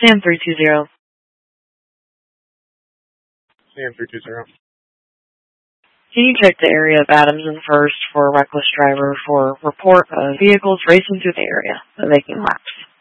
Sam 320. Sam 320. Can you check the area of Adamson first for a reckless driver for report of vehicles racing through the area and making laps?